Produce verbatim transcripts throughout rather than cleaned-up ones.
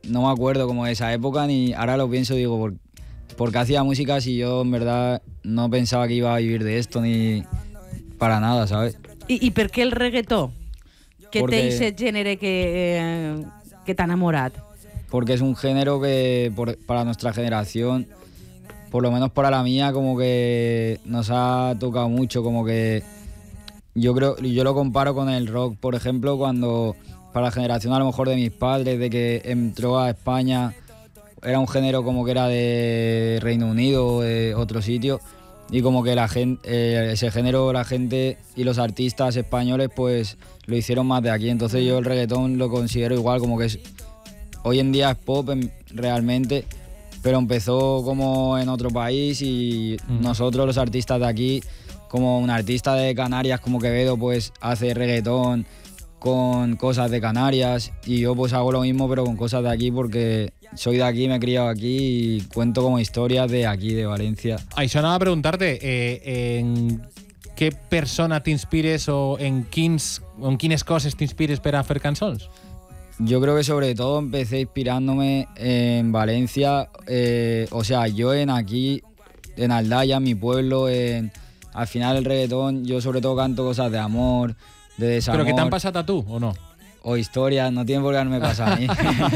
no me acuerdo como de esa época, ni ahora lo pienso, digo, ¿por, ¿por qué hacía música si yo en verdad no pensaba que iba a vivir de esto ni para nada, ¿sabes? I, i per què el reggaetó? Què Porque- té aquest gènere que, eh, que t'ha enamorat? Porque es un género que por- para nuestra generación, por lo menos para la mía, como que nos ha tocado mucho, como que yo creo, yo lo comparo con el rock, por ejemplo, cuando para la generación a lo mejor de mis padres, de que entró a España, era un género como que era de Reino Unido o de otro sitio, y como que la gente, eh, ese género, la gente y los artistas españoles pues lo hicieron más de aquí. Entonces yo el reggaetón lo considero igual, como que es, hoy en día es pop en- realmente, pero empezó como en otro país y Mm. nosotros los artistas de aquí, como un artista de Canarias como Quevedo pues hace reggaetón con cosas de Canarias, y yo pues hago lo mismo pero con cosas de aquí porque soy de aquí, me he criado aquí y cuento como historias de aquí, de Valencia. Això anava a preguntar-te, eh, en què persona t'inspires o en, quins, en quines coses t'inspires per a fer cançons? Yo creo que sobre todo empecé inspirándome en Valencia, eh, o sea, yo en aquí, en Aldaya, mi pueblo, en, al final el reggaetón, yo sobre todo canto cosas de amor, de desamor. Però que t'han passat a tu, o no? O historias, no tienen por qué darme pasar a mí.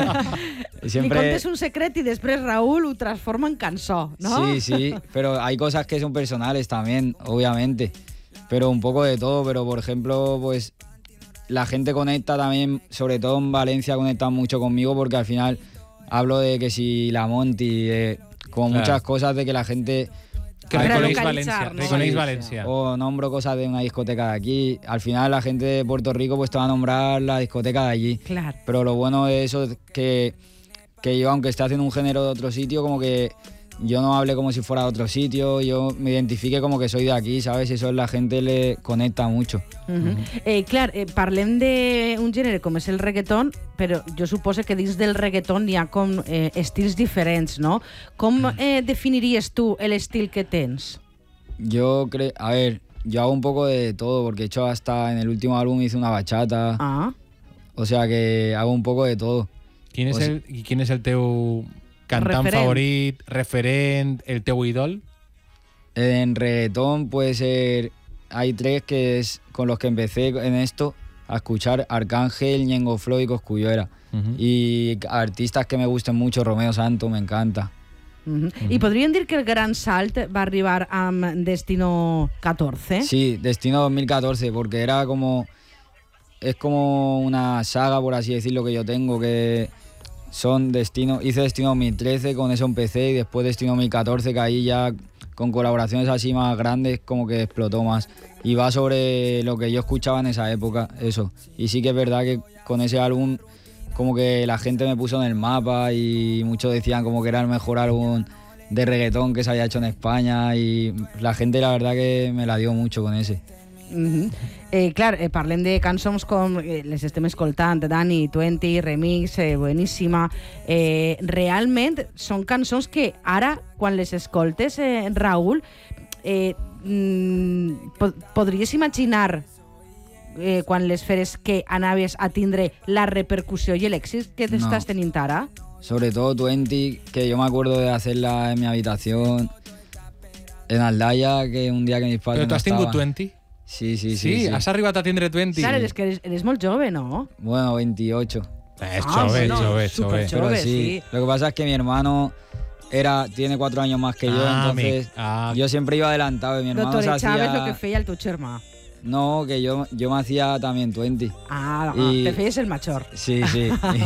Li contes un secret i després Raúl ho transforma en cançó, no? Sí, sí, pero hay cosas que son personales también, obviamente, pero un poco de todo, pero por ejemplo, pues la gente conecta también, sobre todo en Valencia conectan mucho conmigo porque al final hablo de que si la Monty, de, como Claro. muchas cosas de que la gente... Que Hay reconeix localitzar, València. ¿no? Reconeix Sí, València. O nombro cosas de una discoteca de aquí. Al final la gente de Puerto Rico pues te va a nombrar la discoteca de allí. Clar. Pero lo bueno de eso es que, que yo, aunque esté haciendo un género de otro sitio, como que yo no hable como si fuera de otro sitio, yo me identifique como que soy de aquí, ¿sabes? Eso a la gente le conecta mucho. Uh -huh. eh, clar, eh, parlem d'un gènere com és el reggaeton, però jo suposo que dins del reggaeton hi ha com eh, estils diferents, no? Com eh, definiries tu l'estil que tens? Yo creo, a ver, yo hago un poco de todo, porque he hecho hasta en el último álbum hice una bachata, Ah, o sea que hago un poco de todo. Quin és, O sigui- el, i quin és el teu cantant Referent. favorit, referent, el teu ídol? En reggaetón puede ser, hay tres que es con los que empecé en esto a escuchar: Arcángel, Ñengo Flow y Cosculluela. Uh-huh. Y artistas que me gusten mucho, Romeo Santos, me encanta. uh -huh. I podríem dir que el gran salt va arribar amb Destino catorze? Sí, Destino dos mil catorce, porque era como, es como una saga, por así decirlo, que yo tengo, que son Destino, hice Destino dos mil trece, con eso empecé, y después Destino dos mil catorce, que ahí ya con colaboraciones así más grandes como que explotó más. Y va sobre lo que yo escuchaba en esa época, eso. Y sí que es verdad que con ese álbum como que la gente me puso en el mapa y muchos decían como que era el mejor álbum de reggaetón que se había hecho en España, y la gente la verdad que me la dio mucho con ese. Uh -huh. eh, clar, eh, parlem de cançons com eh, les estem escoltant, Dani, Twenty, Remix, eh, Bueníssima. Eh, realment són cançons que ara, quan les escoltes, eh, Raúl, eh, mm, po podries imaginar eh, quan les feres que anaves a tindre la repercussió i l'èxit que t'estàs No. tenint ara? Sobre todo Twenty, que yo me acuerdo de hacerla en mi habitación en Aldaya, que un día que mis padres Però tu no has tingut estaban. Twenty? Sí, sí, sí. Sí, sí. has arribat a tindre Twenty? Clar, és que eres, eres molt jove, no? Bueno, veintiocho. És Ah, jove, bueno, jove, súper jove. jove. Pero sí. sí, lo que pasa es que mi hermano era, tiene cuatro años más que yo, Ah, entonces amic. Ah. yo siempre iba adelantado y mi hermano Doctor se Chávez, hacía... lo que feia el teu germà. No, que yo, yo me hacía también Twenty. Ah, Y- te feies el major. Sí, sí.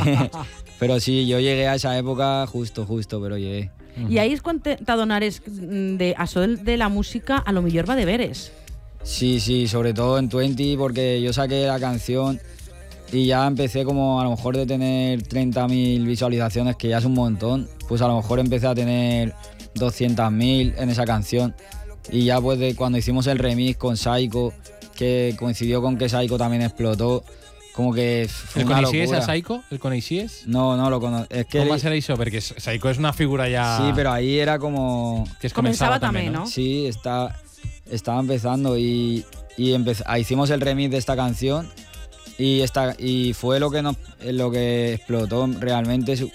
Pero sí, yo llegué a esa época justo, justo, pero llegué. I ahí és quan te- t'adonares de això de, de la música a lo millor va de veres. Sí, sí, sobre todo en Twenty, porque yo saqué la canción y ya empecé como a lo mejor de tener treinta mil visualizaciones, que ya es un montón, pues a lo mejor empecé a tener doscientas mil en esa canción. Y ya pues de cuando hicimos el remix con Saiko, que coincidió con que Saiko también explotó, como que fue El una coneixies locura. a Saiko? El coneixies? No, no lo conozco. Es que Com va él- ser això? Perquè Saiko és una figura ja... sí, pero ahí era como... que es Comenzaba comenzaba también, también, ¿no? ¿no? Sí, está, estaba empezando y, y empez- ah, hicimos el remix de esta canción y, esta, y fue lo que, nos, lo que explotó realmente. Su-